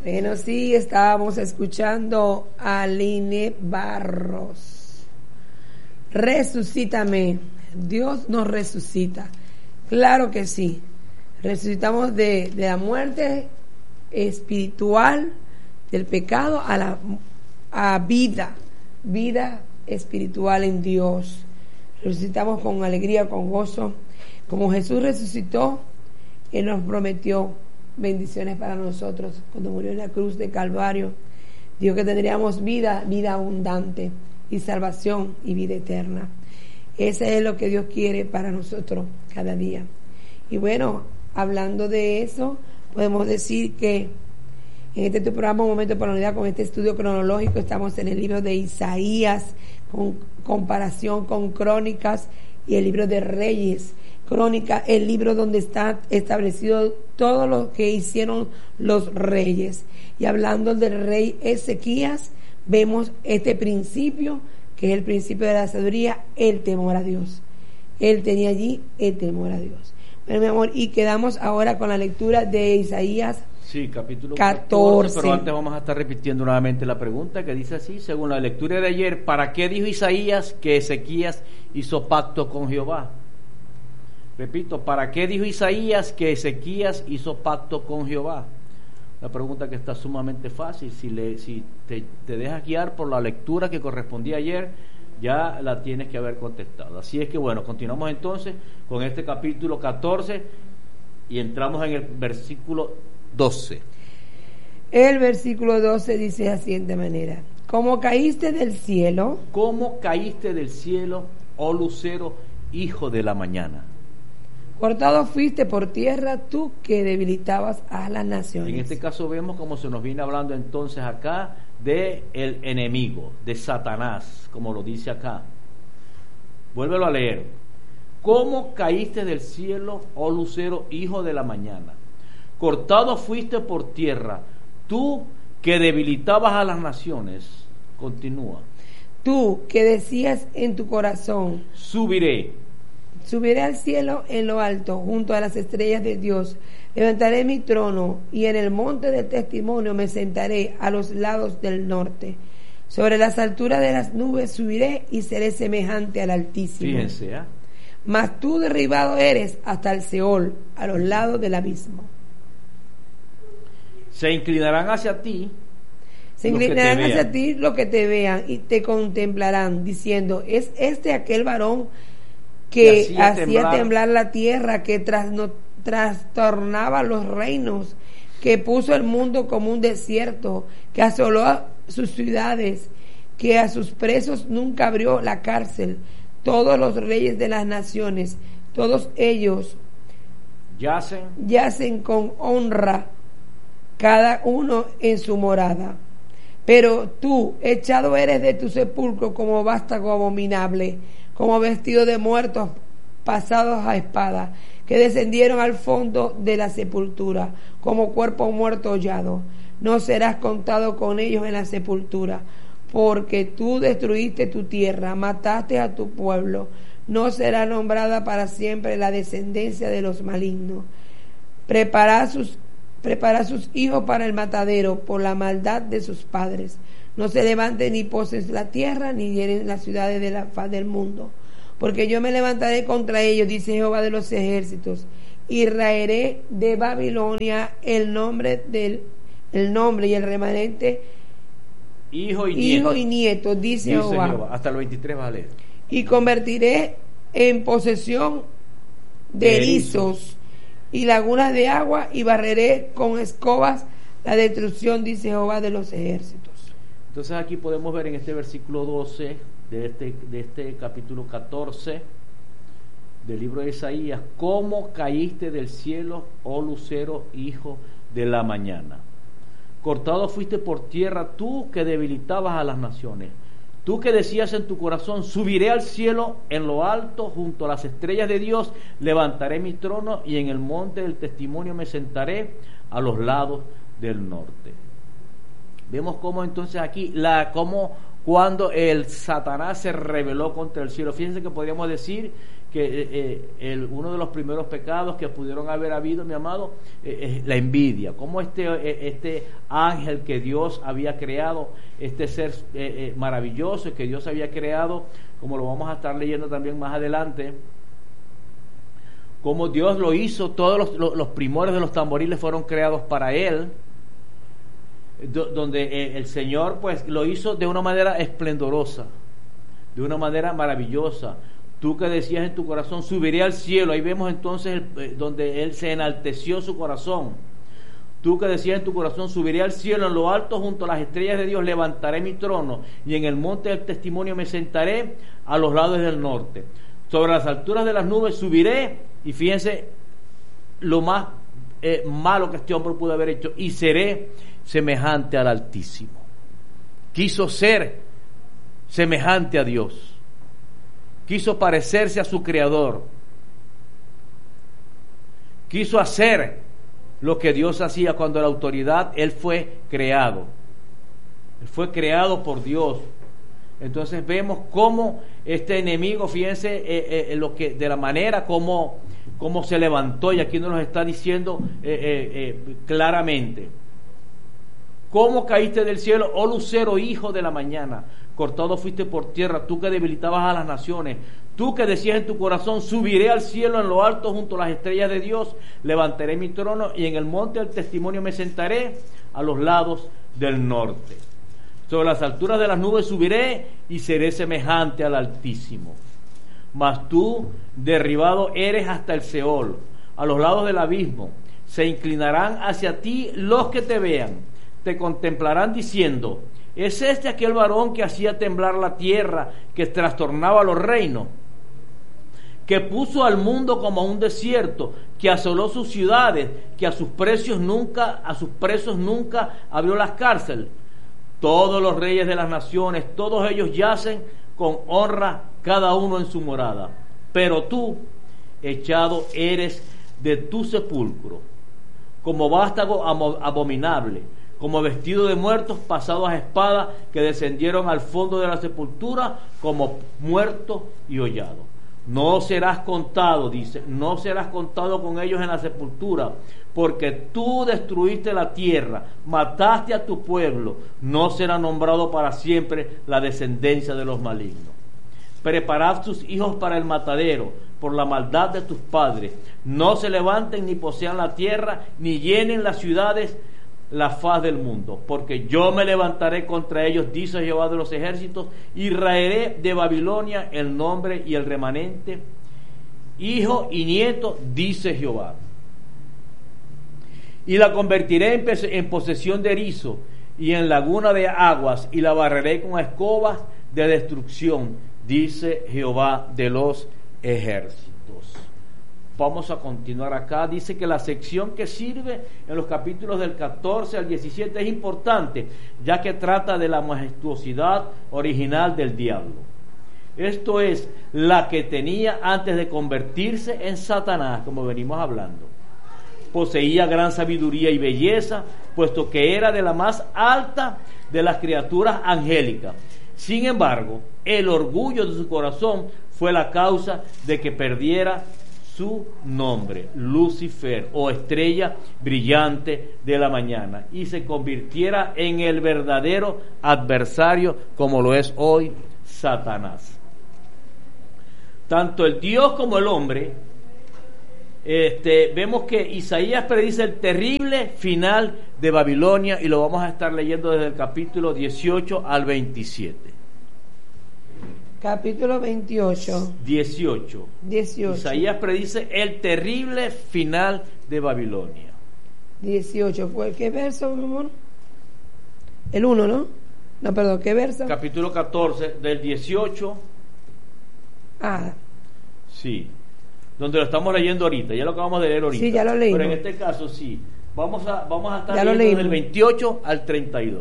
Bueno, sí, estábamos escuchando a Line Barros. Resucítame. Dios nos resucita. Claro que sí. Resucitamos de la muerte espiritual, del pecado, a vida espiritual en Dios. Resucitamos con alegría, con gozo. Como Jesús resucitó, Él nos prometió bendiciones para nosotros cuando murió en la cruz de Calvario. Dijo que tendríamos vida abundante y salvación y vida eterna. Ese es lo que Dios quiere para nosotros cada día. Y bueno, hablando de eso, podemos decir que en este tu programa Momento por la Unidad, con este estudio cronológico, estamos en el libro de Isaías, con comparación con Crónicas y el libro de Reyes. Crónica, el libro donde está establecido todo lo que hicieron los reyes. Y hablando del rey Ezequías, vemos este principio, que es el principio de la sabiduría, el temor a Dios. Él tenía allí el temor a Dios. Bueno, mi amor, y quedamos ahora con la lectura de Isaías. Sí, capítulo 14. Pero antes vamos a estar repitiendo nuevamente la pregunta que dice así, según la lectura de ayer: ¿para qué dijo Isaías que Ezequías hizo pacto con Jehová? Repito, ¿para qué dijo Isaías que Ezequías hizo pacto con Jehová? Una pregunta que está sumamente fácil. Si te dejas guiar por la lectura que correspondía ayer, ya la tienes que haber contestado. Así es que bueno, continuamos entonces con este capítulo 14 y entramos en el versículo 12. El versículo 12 dice de la siguiente manera: como caíste del cielo, oh lucero, hijo de la mañana. Cortado fuiste por tierra, tú que debilitabas a las naciones. En este caso vemos como se nos viene hablando entonces acá de el enemigo, de Satanás, como lo dice acá. Vuélvelo a leer. ¿Cómo caíste del cielo, oh lucero, hijo de la mañana? Cortado fuiste por tierra, tú que debilitabas a las naciones. Continúa. Tú que decías en tu corazón: Subiré al cielo en lo alto, junto a las estrellas de Dios. Levantaré mi trono y en el monte del testimonio me sentaré a los lados del norte. Sobre las alturas de las nubes subiré y seré semejante al Altísimo. Fíjense, Mas tú derribado eres hasta el Seol, a los lados del abismo. Se inclinarán hacia ti. Se inclinarán hacia ti los que te vean y te contemplarán, diciendo: ¿es este aquel varón que hacía temblar la tierra, que trastornaba los reinos, que puso el mundo como un desierto, que asoló a sus ciudades, que a sus presos nunca abrió la cárcel? Todos los reyes de las naciones, todos ellos yacen con honra, cada uno en su morada. Pero tú, echado eres de tu sepulcro como vástago abominable, como vestido de muertos pasados a espada, que descendieron al fondo de la sepultura, como cuerpo muerto hollado. No serás contado con ellos en la sepultura, porque tú destruiste tu tierra, mataste a tu pueblo. No será nombrada para siempre la descendencia de los malignos. Prepara sus hijos para el matadero por la maldad de sus padres. No se levanten ni poses la tierra, ni hieren las ciudades de la faz del mundo. Porque yo me levantaré contra ellos, dice Jehová de los ejércitos, y raeré de Babilonia el nombre y el remanente, hijo y nieto, dice Jehová. Hasta el 23 va a leer. Y convertiré en posesión de erizos y lagunas de agua, y barreré con escobas la destrucción, dice Jehová de los ejércitos. Entonces aquí podemos ver en este versículo 12 de este capítulo 14 del libro de Isaías: ¿cómo caíste del cielo, oh lucero, hijo de la mañana? Cortado fuiste por tierra, tú que debilitabas a las naciones. Tú que decías en tu corazón: subiré al cielo en lo alto, junto a las estrellas de Dios, levantaré mi trono y en el monte del testimonio me sentaré a los lados del norte. Vemos cómo entonces aquí, cuando el Satanás se rebeló contra el cielo. Fíjense que podríamos decir que uno de los primeros pecados que pudieron haber habido, mi amado, es la envidia. Como este ángel que Dios había creado, este ser maravilloso que Dios había creado, como lo vamos a estar leyendo también más adelante, como Dios lo hizo, todos los primores de los tamboriles fueron creados para él, donde el Señor pues lo hizo de una manera esplendorosa, de una manera maravillosa. Tú que decías en tu corazón, subiré al cielo. Ahí vemos entonces donde Él se enalteció su corazón. Tú que decías en tu corazón, subiré al cielo, en lo alto junto a las estrellas de Dios levantaré mi trono, y en el monte del testimonio me sentaré a los lados del norte. Sobre las alturas de las nubes subiré, y fíjense lo más malo que este hombre pudo haber hecho, y seré semejante al Altísimo. Quiso ser semejante a Dios. Quiso parecerse a su Creador. Quiso hacer lo que Dios hacía cuando la autoridad, Él fue creado. Él fue creado por Dios. Entonces vemos cómo este enemigo, fíjense lo que, de la manera como se levantó, y aquí nos lo está diciendo claramente. ¿Cómo caíste del cielo, oh lucero, hijo de la mañana? Cortado fuiste por tierra, tú que debilitabas a las naciones, tú que decías en tu corazón, subiré al cielo en lo alto junto a las estrellas de Dios, levantaré mi trono y en el monte del testimonio me sentaré a los lados del norte. Sobre las alturas de las nubes subiré y seré semejante al Altísimo. Mas tú, derribado eres hasta el Seol, a los lados del abismo. Se inclinarán hacia ti los que te vean, te contemplarán diciendo: ¿es este aquel varón que hacía temblar la tierra, que trastornaba los reinos, que puso al mundo como un desierto, que asoló sus ciudades, que a sus presos nunca abrió las cárceles? Todos los reyes de las naciones, todos ellos yacen con honra, cada uno en su morada. Pero tú, echado eres de tu sepulcro, como vástago abominable, como vestido de muertos pasados a espada, que descendieron al fondo de la sepultura como muertos y hollados. No serás contado, dice, no serás contado con ellos en la sepultura, porque tú destruiste la tierra, mataste a tu pueblo, no será nombrado para siempre la descendencia de los malignos. Preparad tus hijos para el matadero, por la maldad de tus padres. No se levanten ni posean la tierra, ni llenen las ciudades la faz del mundo, porque yo me levantaré contra ellos, dice Jehová de los ejércitos, y raeré de Babilonia el nombre y el remanente, hijo y nieto, dice Jehová, y la convertiré en posesión de erizo y en laguna de aguas, y la barreré con escobas de destrucción, dice Jehová de los ejércitos. Vamos a continuar acá. Dice que la sección que sirve en los capítulos del 14 al 17 es importante, ya que trata de la majestuosidad original del diablo. Esto es la que tenía antes de convertirse en Satanás, como venimos hablando. Poseía gran sabiduría y belleza, puesto que era de la más alta de las criaturas angélicas. Sin embargo, el orgullo de su corazón fue la causa de que perdiera su nombre, Lucifer, o estrella brillante de la mañana, y se convirtiera en el verdadero adversario, como lo es hoy Satanás. Tanto el Dios como el hombre, vemos que Isaías predice el terrible final de Babilonia, y lo vamos a estar leyendo desde el capítulo 18 al 27. Capítulo 18. 18. Isaías predice el terrible final de Babilonia. 18. ¿Qué verso, mi amor? El 1, ¿no? No, perdón, ¿qué verso? Capítulo 14, del 18. Sí. Donde lo estamos leyendo ahorita. Ya lo acabamos de leer ahorita. Sí, ya lo leímos. Pero en este caso sí. Vamos a estar leyendo del 28 al 32.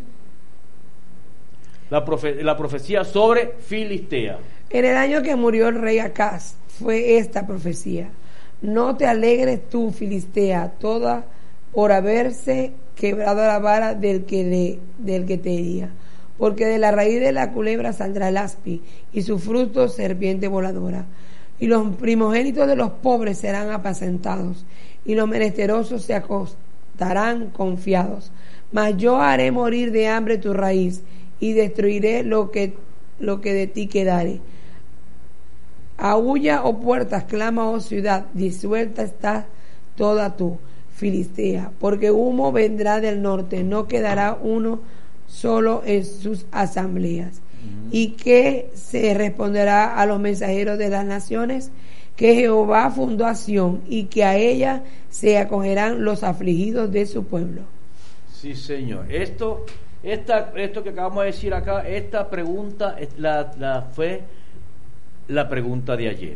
La profecía sobre Filistea. En el año que murió el rey Acaz fue esta profecía: no te alegres tú, Filistea, toda por haberse quebrado la vara del que te hería, porque de la raíz de la culebra saldrá el aspi, y su fruto serpiente voladora. Y los primogénitos de los pobres serán apacentados, y los menesterosos se acostarán confiados. Mas yo haré morir de hambre tu raíz, y destruiré lo que de ti quedare. Aúlla, oh puertas, clama, oh ciudad, disuelta está toda tu Filistea, porque humo vendrá del norte, no quedará uno solo en sus asambleas. ¿Y qué se responderá a los mensajeros de las naciones? Que Jehová fundó a Sión, y que a ella se acogerán los afligidos de su pueblo. Sí, Señor. Esto que acabamos de decir acá, esta pregunta fue la pregunta de ayer.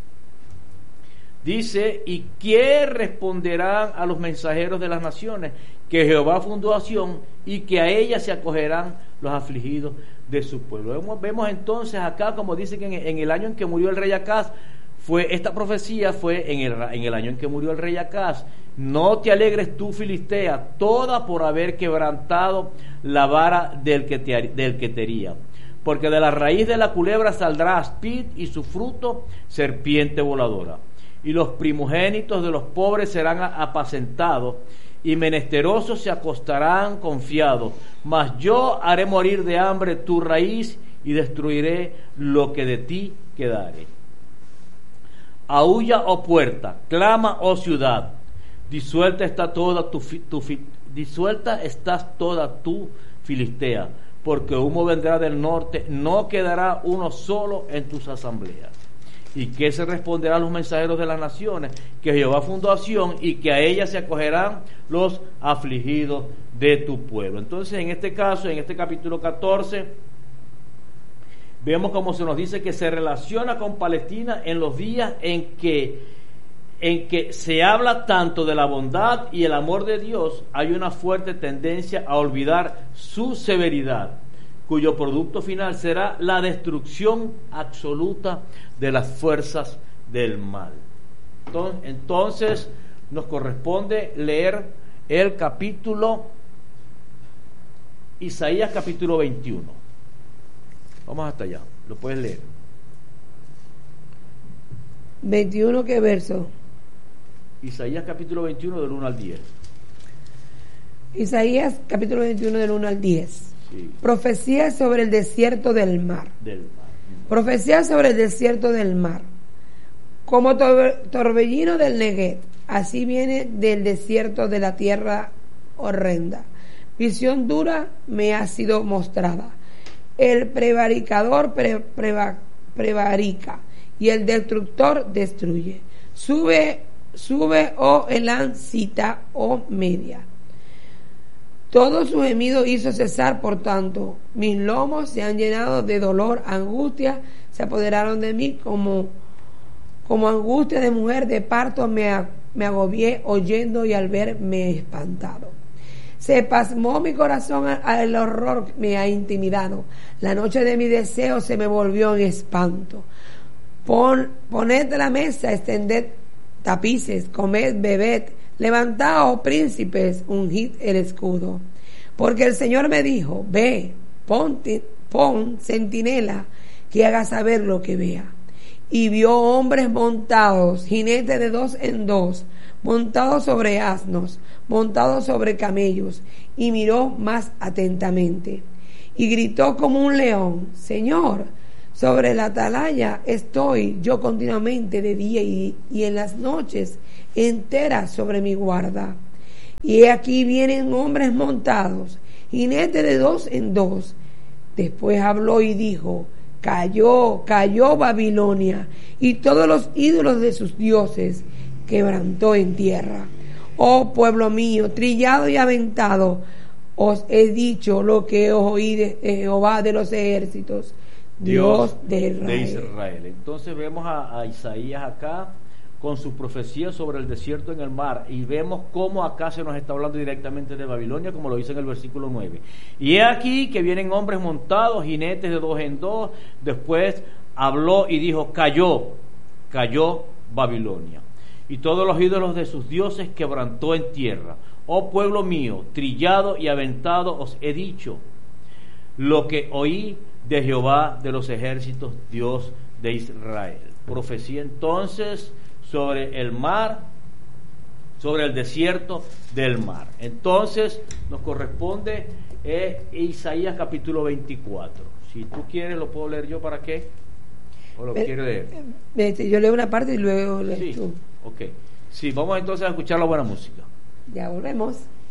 Dice, ¿y qué responderán a los mensajeros de las naciones? Que Jehová fundó a Sión, y que a ella se acogerán los afligidos de su pueblo. Vemos entonces acá, como dice que en el año en que murió el rey Acaz, esta profecía fue en el año en que murió el rey Acaz. No te alegres tú, Filistea, toda por haber quebrantado la vara del que te hería. Porque de la raíz de la culebra saldrá aspid, y su fruto serpiente voladora. Y los primogénitos de los pobres serán apacentados, y menesterosos se acostarán confiados. Mas yo haré morir de hambre tu raíz, y destruiré lo que de ti quedare. Aúlla, oh puerta, clama, oh ciudad, disuelta estás toda tu Filistea, porque humo vendrá del norte, no quedará uno solo en tus asambleas. ¿Y qué se responderá a los mensajeros de las naciones? Que Jehová fundó a Sión, y que a ella se acogerán los afligidos de tu pueblo. Entonces, en este caso, en este capítulo 14, vemos como se nos dice que se relaciona con Palestina en los días en que se habla tanto de la bondad y el amor de Dios. Hay una fuerte tendencia a olvidar su severidad, cuyo producto final será la destrucción absoluta de las fuerzas del mal. Entonces nos corresponde leer el capítulo, Isaías capítulo 21. Vamos hasta allá, lo puedes leer. 21, ¿qué verso? Isaías capítulo 21 del 1 al 10. Isaías capítulo 21 del 1 al 10. Sí. Profecía sobre el desierto del mar. Profecía sobre el desierto del mar. Como torbellino del Negev, así viene del desierto de la tierra horrenda. Visión dura me ha sido mostrada. El prevaricador prevarica, y el destructor destruye. Sube, oh Elán, cita, oh Media. Todo su gemido hizo cesar, por tanto, mis lomos se han llenado de dolor, angustia, se apoderaron de mí como angustia de mujer de parto, me agobié oyendo, y al ver me he espantado. Se pasmó mi corazón, al horror me ha intimidado. La noche de mi deseo se me volvió en espanto. Poned la mesa, extended tapices, comed, bebed, levantaos, príncipes, ungid el escudo. Porque el Señor me dijo, ve, pon centinela, que haga saber lo que vea. Y vio hombres montados, jinetes de 2 en 2, montados sobre asnos, montados sobre camellos, y miró más atentamente. Y gritó como un león, Señor, sobre la atalaya estoy yo continuamente de día, y en las noches enteras sobre mi guarda. Y he aquí vienen hombres montados, jinetes de 2 en 2. Después habló y dijo, cayó Babilonia, y todos los ídolos de sus dioses quebrantó en tierra. Oh pueblo mío, trillado y aventado, os he dicho lo que os oí de Jehová de los ejércitos, Dios de Israel. Entonces vemos a Isaías acá con su profecía sobre el desierto en el mar, y vemos cómo acá se nos está hablando directamente de Babilonia, como lo dice en el versículo 9. Y he aquí que vienen hombres montados, jinetes de 2 en 2. Después habló y dijo, cayó Babilonia, y todos los ídolos de sus dioses quebrantó en tierra. Oh pueblo mío, trillado y aventado os he dicho, lo que oí de Jehová de los ejércitos, Dios de Israel. Profecía entonces sobre el mar, sobre el desierto del mar. Entonces nos corresponde Isaías capítulo 24. Si tú quieres lo puedo leer yo, ¿para qué? ¿O lo quieres leer? Yo leo una parte y luego lees sí, tú. Ok. Sí, vamos entonces a escuchar la buena música. Ya volvemos.